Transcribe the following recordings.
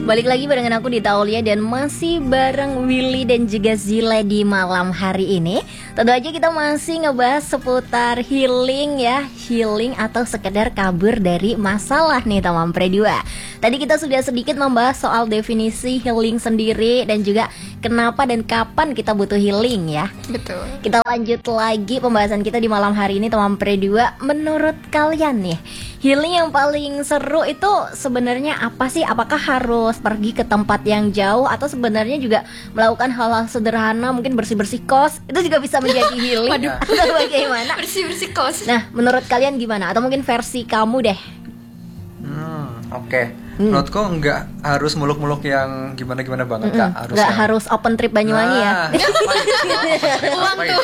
Balik lagi barengan aku di Taulia dan masih bareng Willy dan juga Zila di malam hari ini. Tentu aja kita masih ngebahas seputar healing ya, healing atau sekedar kabur dari masalah nih teman Pre2. Tadi kita sudah sedikit membahas soal definisi healing sendiri dan juga kenapa dan kapan kita butuh healing ya. Betul. Kita lanjut lagi pembahasan kita di malam hari ini teman Pre2. Menurut kalian nih, healing yang paling seru itu sebenarnya apa sih? Apakah harus pergi ke tempat yang jauh atau sebenarnya juga melakukan hal-hal sederhana, mungkin bersih-bersih kos itu juga bisa menjadi healing? Waduh. Atau bagaimana? Bersih-bersih kos. Nah, menurut kalian gimana? Atau mungkin versi kamu deh. Oke. Menurutku nggak harus muluk-muluk yang gimana-gimana banget, Kak. Nggak harus open trip Banyuwangi ya. Uang tuh.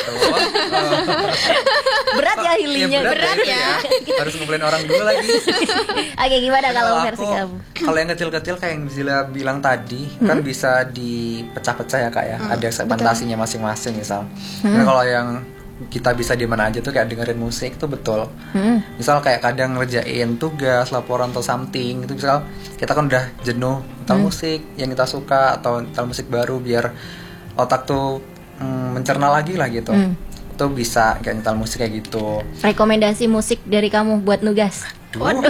Berat ya healingnya. berat ya. Harus ngumpulin orang dulu lagi. Oke, gimana kalau versi aku, kamu? Kalau yang kecil-kecil kayak yang Zila bilang tadi, kan bisa dipecah-pecah ya, Kak ya. Ada segmentasinya masing-masing misal. Nah, kalau yang kita bisa di mana aja tuh kayak dengerin musik tuh betul. Misal kayak kadang ngerjain tugas, laporan atau something itu, misal kita kan udah jenuh nyetel musik yang kita suka atau nyetel musik baru biar otak tuh mencerna lagi lah gitu. Itu bisa kayak nyetel musik kayak gitu. Rekomendasi musik dari kamu buat nugas. Waduh.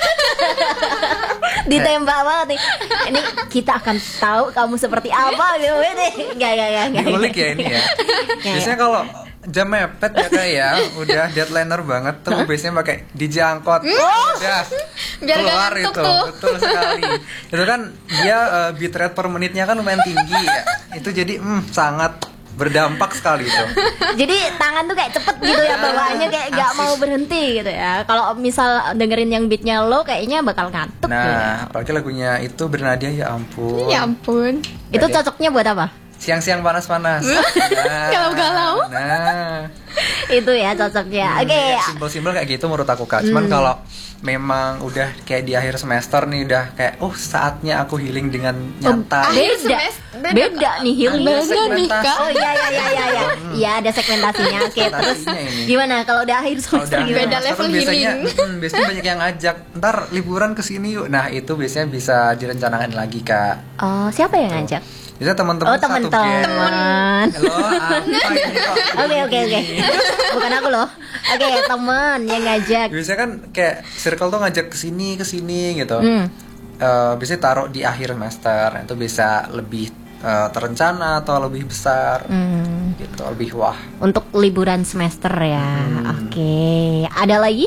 Ditembak banget nih. Ini kita akan tahu kamu seperti apa gitu nih. Enggak. Dikulik ya ini ya. Biasanya kalau jam mepet ya Kak ya, udah deadlineer banget tuh biasanya pakai DJ angkot. Udah Biar keluar gak ngantuk itu. tuh. Betul sekali. Itu kan dia bitrate per menitnya kan lumayan tinggi ya. Itu jadi sangat berdampak sekali itu. Jadi tangan tuh kayak cepet gitu ya bawaannya, kayak nggak mau berhenti gitu ya. Kalau misal dengerin yang beatnya lo kayaknya bakal ngantuk. Nah, apalagi lagunya itu bernada ya ampun. Ya ampun. Itu cocoknya buat apa? Siang-siang panas-panas. Galau-galau. Nah, Itu ya cocoknya. Oke. simpel-simpel kayak gitu menurut aku Kak. Cuman kalau memang udah kayak di akhir semester nih udah kayak saatnya aku healing dengan nyantai. Beda nih healing. Beda nih, Kak. Oh iya. Iya ada segmentasinya. Oke, terus Segmentasinya ini. gimana kalau udah akhir Kalau semester udah gimana? Beda semester level biasanya, healing. biasanya banyak yang ngajak, ntar liburan ke sini yuk. Nah itu biasanya bisa direncanakan lagi Kak. Oh, siapa yang ngajak? Biasanya teman-teman Oh, satu teman-teman. geng. Halo, apa ini kok? Oke. Bukan aku loh. Oke, teman yang ngajak. Biasanya kan kayak circle tuh ngajak ke sini gitu. Biasanya taruh di akhir semester. Itu bisa lebih terencana atau lebih besar. Gitu, lebih wah. Untuk liburan semester ya. Oke. Ada lagi?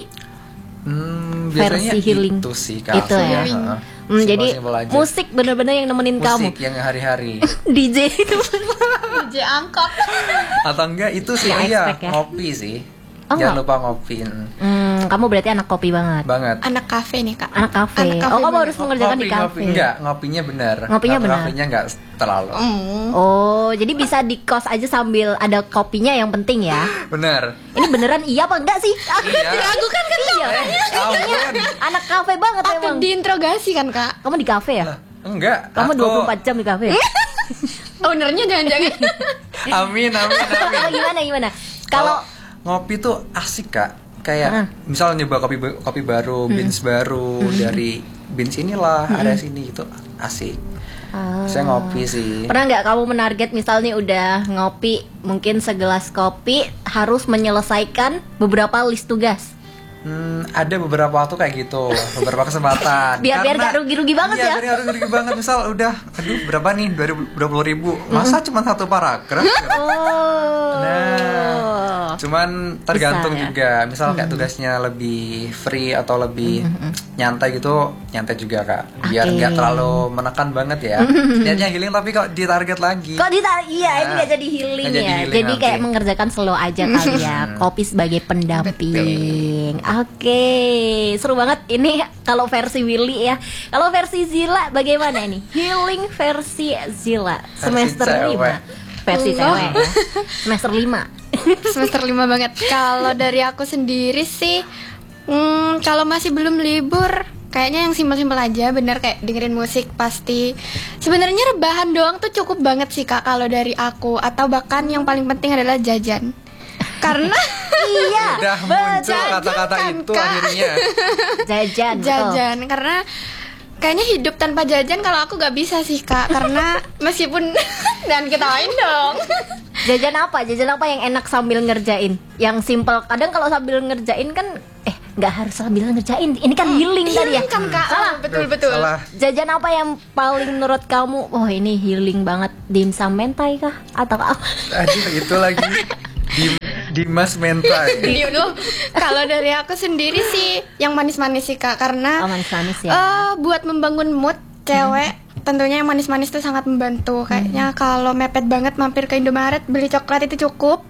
Biasanya Versi healing. itu sih Kak. Itu ya. Heeh. Jadi Simpel-simpel aja. musik bener-bener yang nemenin kamu. Musik yang hari-hari. DJ itu. DJ angkot. Atau enggak itu sih Nggak iya expect ya. ngopi sih. Oh, Jangan lupa ngopiin Kamu berarti anak kopi banget. Anak kafe nih, Kak. Anak kafe. Anak kafe Oh, kamu banget. harus mengerjakan di kafe. Enggak, ngopinya benar. Ngopinya benar. Ngopinya enggak terlalu. Oh, jadi bisa di kos aja sambil ada kopinya yang penting ya. Benar. Ini beneran iya apa enggak sih? Aku Iya. diragukan kan iya. Ampun. Anak kafe banget Patut emang. diinterogasi kan, Kak? Kamu di kafe ya? Enggak. Kamu aku- 24 jam di kafe ya? Ownernya jangan-jangan. Amin. Kalau gimana? Kalau ngopi tuh asik Kak. Kayak misalnya nyoba kopi baru, beans baru dari beans inilah, area sini gitu. Asik. Saya ngopi sih. pernah nggak kamu menarget misalnya udah ngopi, mungkin segelas kopi harus menyelesaikan beberapa list tugas? Ada beberapa waktu kayak gitu, beberapa kesempatan. Biar Karena- gak rugi-rugi banget iya, ya. biar gak rugi banget. Misal udah, berapa nih 20.000, masa cuma satu paragraf? Oh. Nah, cuman tergantung Bisa, ya? juga. Misal kayak tugasnya lebih free atau lebih nyantai gitu, nyantai juga Kak. Biar Oke. nggak terlalu menekan banget ya. Niatnya healing tapi kok ditarget lagi. Kok ditarik? Iya, ini Nah, gak jadi healing nggak jadi ya. healing Jadi nanti. kayak mengerjakan slow aja kali ya. Kopi sebagai pendamping. Oke, seru banget ini kalau versi Willy ya. Kalau versi Zila bagaimana nih? Healing versi Zila semester cewek. 5. Versi cewek ya. Semester 5. Semester 5 banget. Kalau dari aku sendiri sih, kalau masih belum libur, kayaknya yang simpel-simpel aja, bener kayak dengerin musik pasti. Sebenarnya rebahan doang tuh cukup banget sih Kak kalau dari aku. Atau bahkan yang paling penting adalah jajan. Karena Iya. Udah muncul kata-kata kan, itu Kak. akhirnya. Jajan. betul. jajan karena Kayaknya hidup tanpa jajan kalau aku gak bisa sih Kak. Karena meskipun dan ketawain dong. Jajan apa? Jajan apa yang enak sambil ngerjain? Yang simple. Kadang kalau sambil ngerjain kan nggak harus sambil ngerjain. Ini kan healing tadi ya. Kan Kak. Salah. Betul. Salah. Jajan apa yang paling menurut kamu? Oh ini healing banget. Dimsum mentai kah? Atau apa? Aduh, itu lagi Dimas mentai. Dulu kalau dari aku sendiri sih yang manis-manis sih Kak. Karena Manis-manis ya. buat membangun mood cewek tentunya yang manis-manis itu sangat membantu. Kayaknya kalau mepet banget mampir ke Indomaret beli coklat itu cukup.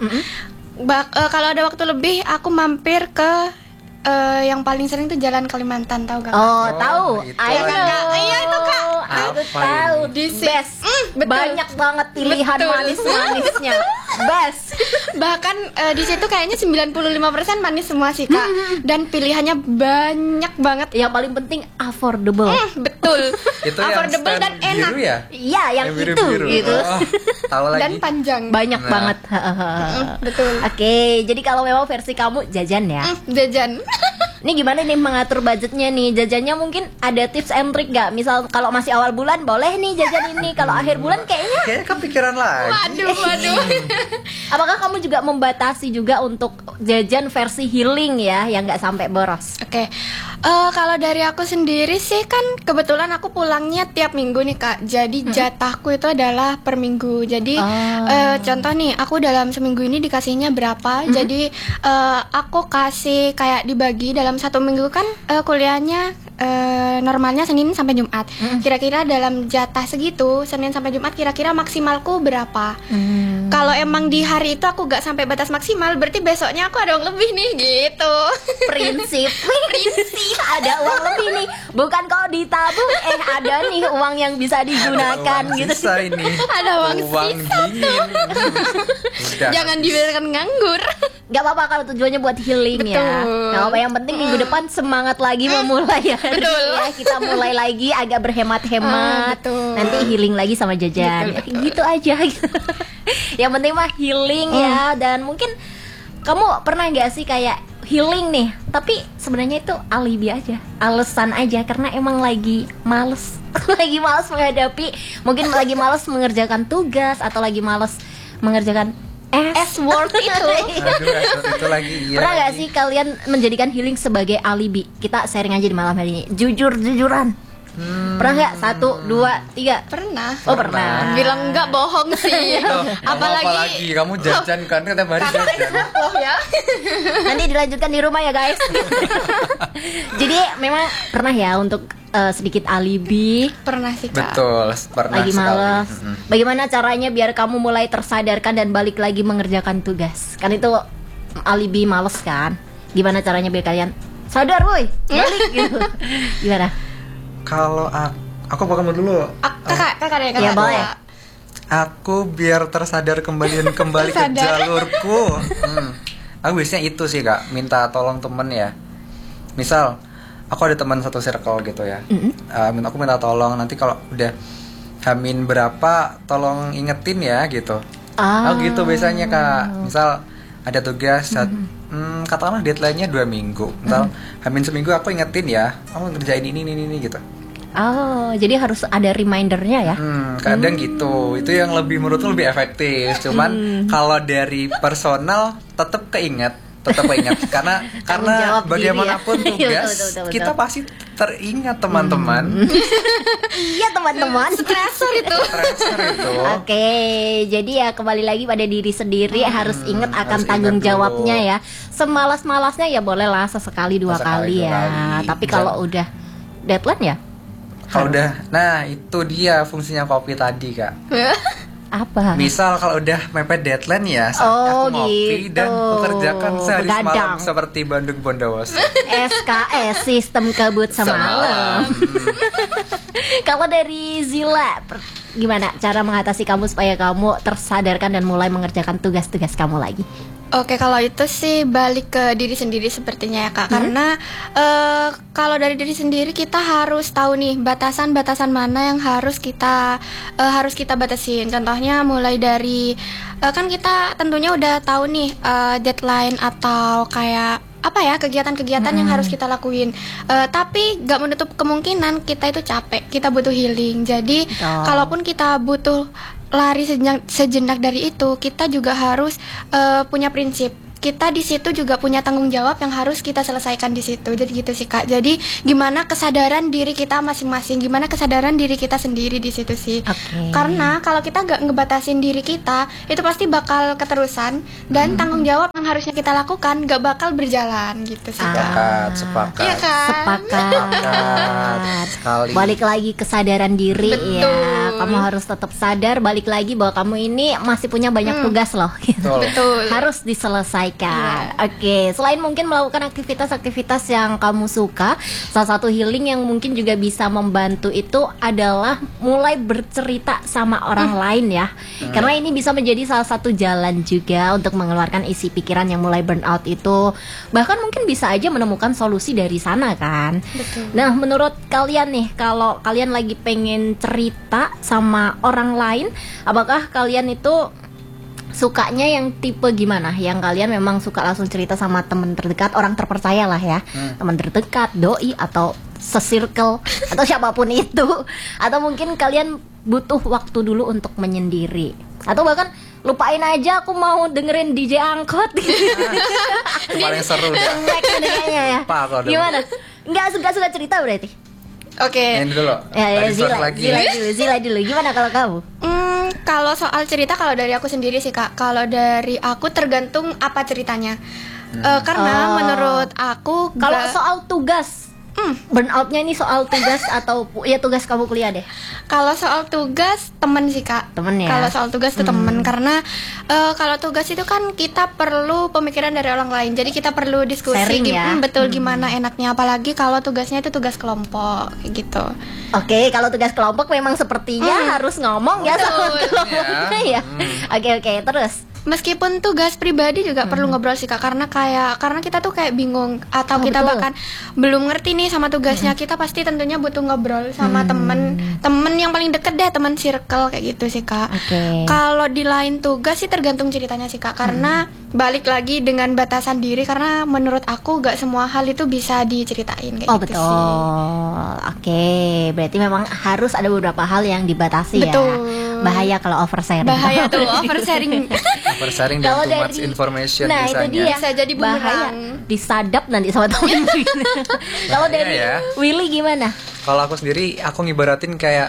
Kalau ada waktu lebih aku mampir ke yang paling sering tuh Jalan Kalimantan, tahu gak? Oh, tahu. itu I lagi. know. Iya, itu, Kak. Aku Apa tahu. ini? Di Best. betul. Banyak banget pilihan Betul. manis-manisnya. Best. Bahkan di situ kayaknya 95% manis semua sih Kak. Dan pilihannya banyak banget. Yang paling penting affordable. Betul. Itu yang Affordable stand dan enak. biru ya? Iya, yang itu biru-biru. gitu. Oh, tahu lagi. Dan panjang. Banyak Nah. banget. Betul. Oke, jadi kalau memang versi kamu jajan ya. Jajan. Ini gimana nih mengatur budgetnya nih? Jajannya mungkin ada tips and trick gak? Misal kalau masih awal bulan boleh nih jajan ini. Kalau akhir bulan kayaknya Kayaknya kepikiran lagi. Waduh. apakah kamu juga membatasi juga untuk jajan versi healing ya, yang nggak sampai boros? Oke, kalau dari aku sendiri sih kan kebetulan aku pulangnya tiap minggu nih Kak. Jadi jatahku itu adalah per minggu. Jadi contoh nih, aku dalam seminggu ini dikasihnya berapa. Jadi aku kasih kayak dibagi dalam satu minggu kan kuliahnya normalnya Senin sampai Jumat. Kira-kira dalam jatah segitu Senin sampai Jumat kira-kira maksimalku berapa. Kalau emang di hari itu aku gak sampai batas maksimal, berarti besoknya aku ada uang lebih nih gitu. Prinsip ada uang lebih nih, bukan kalau ditabung ada nih uang yang bisa digunakan Uang gitu. sisa ini. Ada uang sisa dingin. Udah. Jangan dibiarkan nganggur. Gak apa-apa kalau tujuannya buat healing ya. Betul. Gak apa, yang penting minggu depan semangat lagi memulai ya. Betul. Ya, kita mulai lagi agak berhemat-hemat. Betul. Nanti healing lagi sama jajan. Betul. Gitu aja. Yang penting mah healing ya. Dan mungkin kamu pernah nggak sih kayak healing nih, tapi sebenarnya itu alibi aja, alasan aja karena emang lagi males, lagi males menghadapi, mungkin lagi males mengerjakan tugas atau lagi males mengerjakan S-word itu. Aduh, itu lagi iya. Pernah nggak lagi. sih kalian menjadikan healing sebagai alibi? Kita sharing aja di malam hari ini. Jujuran. Pernah nggak? 1, 2, 3. Pernah. Oh pernah. Bilang enggak bohong sih. Loh, Apalagi kamu jajan kan tiap hari jajan. loh ya. Nanti dilanjutkan di rumah ya guys. Jadi memang pernah ya untuk sedikit alibi. Pernah sih Kak. Betul, pernah Lagi sekali. malas. Bagaimana caranya biar kamu mulai tersadarkan dan balik lagi mengerjakan tugas? Kan itu alibi males kan? Gimana caranya biar kalian sadar, woi, balik gitu? Gimana? Kalau aku bakal dulu. Kakak deh kakak. Ya, boleh. Aku biar tersadar kembali ke Tersadar. jalurku. Aku biasanya itu sih Kak, minta tolong temen ya. Misal aku ada teman satu circle gitu ya. Aku minta tolong nanti kalau udah Hamin berapa tolong ingetin ya gitu. Aku gitu biasanya Kak. Misal ada tugas katakanlah deadline-nya 2 minggu. Misal Hamin seminggu aku ingetin ya, kamu ngerjain ini gitu. Oh, jadi harus ada remindernya ya? Kadang gitu. Itu yang lebih menurutku lebih efektif. Cuman kalau dari personal tetap keinget karena jawab diri bagaimanapun ya. tugas Betul. kita pasti teringat teman-teman. Iya teman-teman. Stresor itu. Transfer itu. Oke, jadi ya kembali lagi pada diri sendiri, harus ingat akan harus tanggung ingat dulu. jawabnya ya. Semalas-malasnya ya bolehlah sesekali dua Sesekali, kali 2 ya. kali. Tapi kalau udah deadline ya Kalau udah, nah itu dia fungsinya kopi tadi Kak. apa? Misal kalau udah mepet deadline ya, Oh, aku ngopi gitu. dan bekerjakan sehari Begadang. semalam seperti Bandung Bondowoso. SKS sistem kebut semalam. Kalau dari Zila, gimana cara mengatasi kamu supaya kamu tersadarkan dan mulai mengerjakan tugas-tugas kamu lagi? Oke, kalau itu sih balik ke diri sendiri sepertinya ya Kak. Karena kalau dari diri sendiri kita harus tahu nih batasan-batasan mana yang harus kita batasin. Contohnya mulai dari kan kita tentunya udah tahu nih deadline atau kayak apa ya, kegiatan-kegiatan yang harus kita lakuin. Tapi gak menutup kemungkinan kita itu capek, kita butuh healing. Jadi kalaupun kita butuh lari sejenak dari itu, kita juga harus punya prinsip. Kita di situ juga punya tanggung jawab yang harus kita selesaikan di situ. Jadi gitu sih Kak. Jadi gimana kesadaran diri kita masing-masing, gimana kesadaran diri kita sendiri di situ sih. Karena kalau kita nggak ngebatasin diri kita, itu pasti bakal keterusan dan tanggung jawab yang harusnya kita lakukan nggak bakal berjalan gitu sih Kak. Sepakat. Iya kan? Sepakat. Sekali. Balik lagi kesadaran diri. Betul. Ya. Kamu harus tetap sadar, balik lagi bahwa kamu ini masih punya banyak tugas loh. Gitu. Betul. Harus diselesaikan. Oke, selain mungkin melakukan aktivitas-aktivitas yang kamu suka, salah satu healing yang mungkin juga bisa membantu itu adalah mulai bercerita sama orang lain ya. Karena ini bisa menjadi salah satu jalan juga untuk mengeluarkan isi pikiran yang mulai burnout itu. Bahkan mungkin bisa aja menemukan solusi dari sana kan. Betul. Nah, menurut kalian nih, kalau kalian lagi pengen cerita sama orang lain, apakah kalian itu sukanya yang tipe gimana? Yang kalian memang suka langsung cerita sama teman terdekat, orang terpercaya lah ya, teman terdekat, doi atau se-circle atau siapapun itu, atau mungkin kalian butuh waktu dulu untuk menyendiri, atau bahkan lupain aja aku mau dengerin DJ angkot gitu. Itu paling seru deh. Kayaknya ya. Pak, kalau ada- Gimana? Nggak suka cerita berarti? Oke. Ini dulu. Ya, Tadi source lagi. Zila dulu. Gimana kalau kamu? Kalau soal cerita, kalau dari aku sendiri sih Kak, kalau dari aku tergantung apa ceritanya. Karena menurut aku Kalau nggak- soal tugas, burnoutnya ini soal tugas atau ya tugas kamu kuliah deh? Kalau soal tugas temen sih Kak. Temen ya? Kalau soal tugas itu temen, karena kalau tugas itu kan kita perlu pemikiran dari orang lain. Jadi kita perlu diskusi Sharing ya? betul gimana enaknya, apalagi kalau tugasnya itu tugas kelompok kayak gitu. Oke, kalau tugas kelompok memang sepertinya harus ngomong ya sama Betul. kelompoknya ya. Oke, terus. Meskipun tugas pribadi juga perlu ngobrol sih Kak, karena kita tuh kayak bingung atau kita betul. bahkan belum ngerti nih sama tugasnya, kita pasti tentunya butuh ngobrol sama temen yang paling deket deh, temen circle kayak gitu sih Kak. Oke. Kalau di lain tugas sih tergantung ceritanya sih Kak, karena balik lagi dengan batasan diri, karena menurut aku gak semua hal itu bisa diceritain kayak Oh gitu betul. sih. Oke, berarti memang harus ada beberapa hal yang dibatasi Betul. ya. Bahaya kalau oversharing. Bahaya tuh oversharing. Oversharing dan Kalau too much dari- information Nah biasanya. itu dia, Bisa jadi bahaya. bumerang. Disadap nanti sama temen. Kalau Bahaya dari ya. Willy gimana? Kalau aku sendiri, aku ngibaratin kayak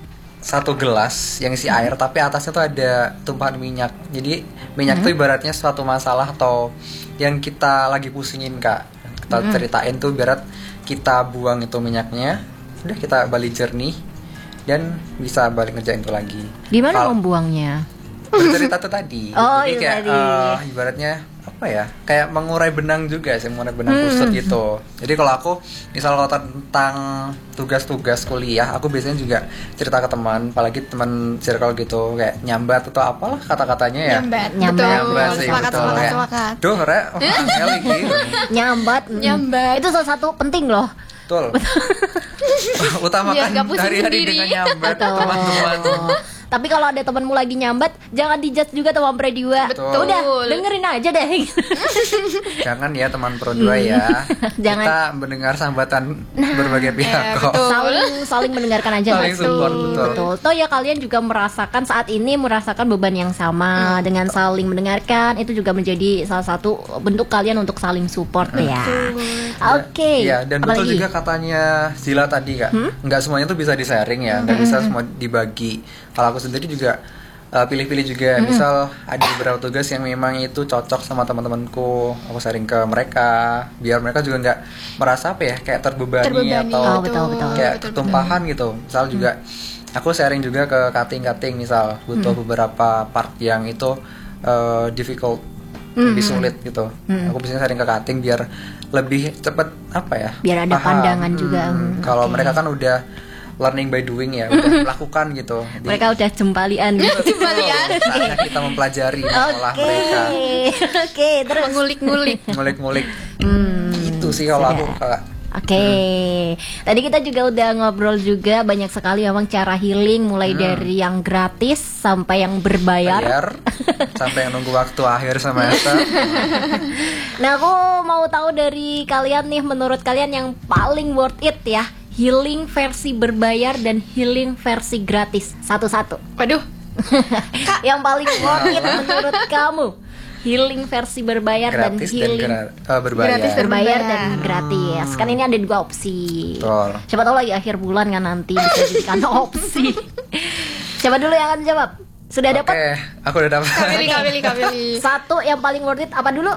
satu gelas yang isi air, tapi atasnya tuh ada tumpahan minyak. Jadi minyak tuh ibaratnya suatu masalah atau yang kita lagi pusingin Kak. Kita ceritain tuh biar kita buang itu minyaknya, udah kita balik jernih dan bisa balik ngerjain itu lagi. Gimana Kalau- membuangnya? bercerita tuh tadi. Oh, Jadi itu kayak tadi. ibaratnya apa ya? Kayak mengurai benang juga sih, mengurai benang kusut gitu. Jadi kalau aku misal kalau tentang tugas-tugas kuliah, aku biasanya juga cerita ke teman, apalagi teman circle gitu, kayak nyambat atau apalah kata-katanya ya. Nyambat. Nyambat. Betul. Nyambat sih, Sepakat, betul. sepakat, Kayak, sepakat. duh, Rek, ngeli gitu. Nyambat. Nyambat. Itu salah satu penting loh. Betul. Biar Utamakan nggak pusing hari-hari sendiri. dengan nyambat Betul. teman-teman. Tapi kalau ada temanmu lagi nyambat, jangan dijudge juga teman Pro2. Betul. Udah, dengerin aja deh. Jangan ya teman Pro 2 ya. Jangan. Kita mendengar sambatan berbagai pihak kok. betul. saling mendengarkan aja. Saling nggak support, sih? betul. Toh ya kalian juga merasakan saat ini beban yang sama dengan saling mendengarkan, itu juga menjadi salah satu bentuk kalian untuk saling support ya. Oke. Iya, dan betul Apalagi? juga katanya Zila tadi Kak, nggak semuanya tuh bisa di-sharing ya, nggak bisa semua dibagi. Kalau aku sendiri juga pilih-pilih juga, misal ada beberapa tugas yang memang itu cocok sama teman-temanku, aku sharing ke mereka, biar mereka juga nggak merasa apa ya, kayak terbebani atau Oh, betul. kayak ketumpahan gitu. Misal juga aku sharing juga ke kating-kating, misal butuh beberapa part yang itu difficult, lebih sulit gitu. Aku biasanya sharing ke kating biar lebih cepet apa ya? Biar ada paham. pandangan juga. Kalau mereka kan udah learning by doing ya, udah melakukan gitu. Jadi, Mereka udah jembalian. saatnya kita mempelajari sekolah Oke. mereka, Oke, terus Ngulik-ngulik. ngulik-ngulik. Itu sih kalau aku Kak. Oke, tadi kita juga udah ngobrol juga banyak sekali memang cara healing mulai dari yang gratis sampai yang berbayar. Bayar. sampai nunggu waktu akhir semester. Nah, aku mau tahu dari kalian nih, menurut kalian yang paling worth it ya, healing versi berbayar dan healing versi gratis, satu-satu. Waduh, Yang paling worth it menurut kamu, healing versi berbayar dan Gratis healing berbayar. Gratis berbayar dan gratis. Kan ini ada dua opsi. Betul. Siapa tahu lagi akhir bulan kan nanti bisa jadikan opsi. Siapa dulu yang akan jawab? Sudah dapat? Oke, aku udah dapat. Kak Willy. Satu yang paling worth it apa dulu?